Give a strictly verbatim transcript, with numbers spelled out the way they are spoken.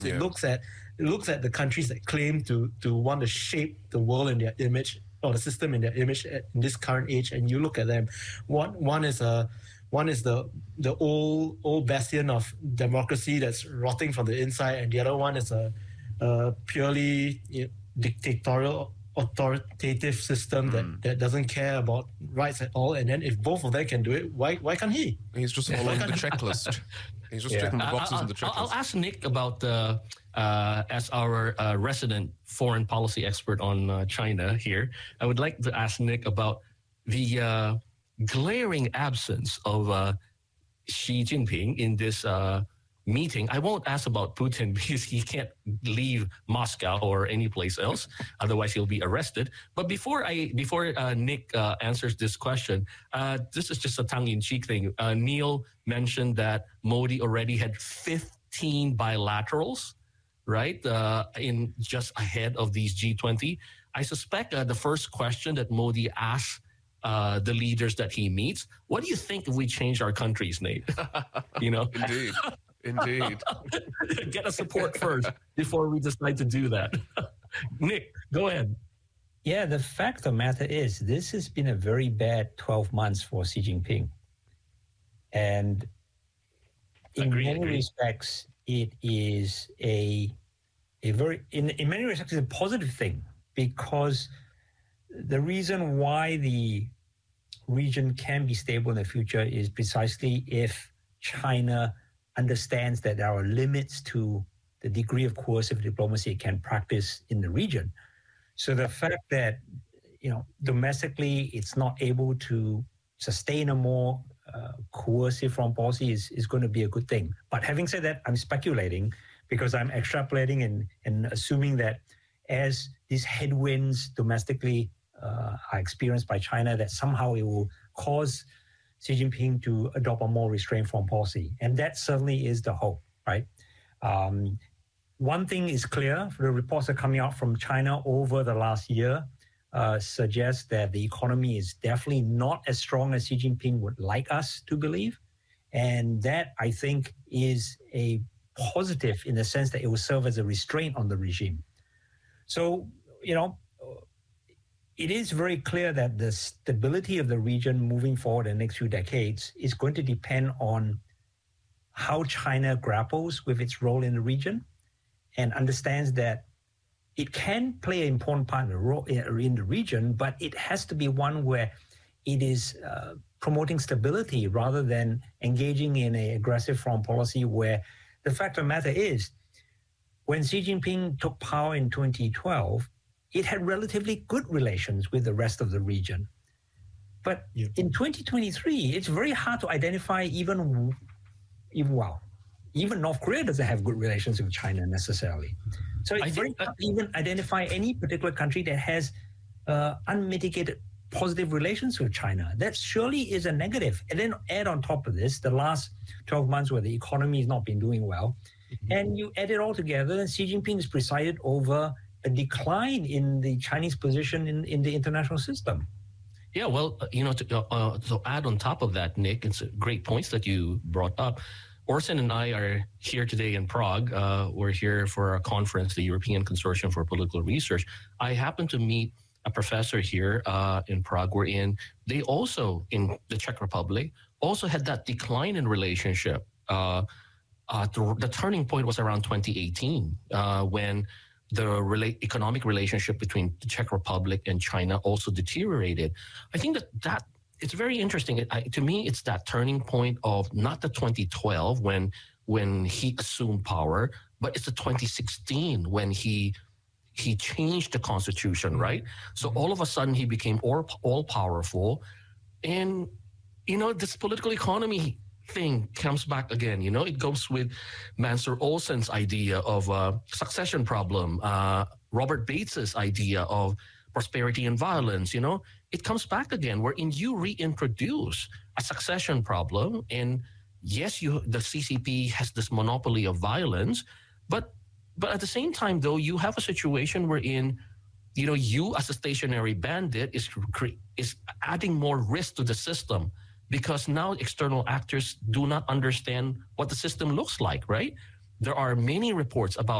It Yeah. looks at it looks at the countries that claim to to want to shape the world in their image or the system in their image at, in this current age, and you look at them. One one is a one is the the old old bastion of democracy that's rotting from the inside, and the other one is a, a purely you know, dictatorial, authoritative system Mm. that, that doesn't care about rights at all. And then if both of them can do it, why why can't he? He's just following the checklist. He's just Yeah. checking the boxes I'll, in the I'll, checklist. I'll ask Nick about, uh, uh, as our uh, resident foreign policy expert on uh, China here, I would like to ask Nick about the uh, glaring absence of uh, Xi Jinping in this uh, meeting. I won't ask about Putin because he can't leave Moscow or any place else, otherwise he'll be arrested. But before I, before uh, Nick uh, answers this question, uh, this is just a tongue-in-cheek thing. Uh, Neil mentioned that Modi already had fifteen bilaterals, right, uh, in just ahead of these G twenty. I suspect uh, the first question that Modi asks uh, the leaders that he meets, what do you think if we change our countries, Nate? You know? Indeed. Indeed. Get a support first before we decide to do that. Nick, go ahead. Yeah, the fact of the matter is, this has been a very bad twelve months for Xi Jinping. And in Agree, many agree. respects, it is a, a very, in, in many respects, it's a positive thing, because the reason why the region can be stable in the future is precisely if China understands that there are limits to the degree of coercive diplomacy it can practice in the region. So the fact that, you know, domestically it's not able to sustain a more uh, coercive foreign policy is, is going to be a good thing. But having said that, I'm speculating because I'm extrapolating and, and assuming that as these headwinds domestically uh, are experienced by China, that somehow it will cause Xi Jinping to adopt a more restrained foreign policy. And that certainly is the hope, right? Um, one thing is clear, the reports that are coming out from China over the last year uh, suggest that the economy is definitely not as strong as Xi Jinping would like us to believe. And that, I think, is a positive in the sense that it will serve as a restraint on the regime. So, you know, it is very clear that the stability of the region moving forward in the next few decades is going to depend on how China grapples with its role in the region and understands that it can play an important part in the, role, in the region, but it has to be one where it is uh, promoting stability rather than engaging in an aggressive foreign policy where the fact of the matter is, when Xi Jinping took power in twenty twelve, it had relatively good relations with the rest of the region. But Yeah. in twenty twenty-three, it's very hard to identify even, even well, even North Korea doesn't have good relations with China necessarily. So it's I very think- hard to even identify any particular country that has uh, unmitigated positive relations with China. That surely is a negative. And then add on top of this, the last twelve months where the economy has not been doing well, mm-hmm. and you add it all together, and Xi Jinping has presided over a decline in the Chinese position in, in the international system. Yeah, well, uh, you know, to, uh, uh, to add on top of that, Nick, it's great points that you brought up. Orson and I are here today in Prague. Uh, we're here for a conference, the European Consortium for Political Research. I happened to meet a professor here uh, in Prague, wherein they also, in the Czech Republic, also had that decline in relationship. Uh, uh, the, the turning point was around twenty eighteen, uh, when the rela- economic relationship between the Czech Republic and China also deteriorated. I think that, that it's very interesting. It, I, to me, it's that turning point of not the twenty twelve when when he assumed power, but it's the twenty sixteen when he he changed the constitution, right? So mm-hmm. all of a sudden he became all, all powerful, and you know this political economy thing comes back again. You know, it goes with Mansur Olsen's idea of a succession problem, uh, Robert Bates's idea of prosperity and violence. You know, it comes back again, wherein you reintroduce a succession problem. And yes, you the C C P has this monopoly of violence, but but at the same time, though, you have a situation wherein, you know, you as a stationary bandit is is adding more risk to the system. Because now external actors do not understand what the system looks like, right? there are many reports about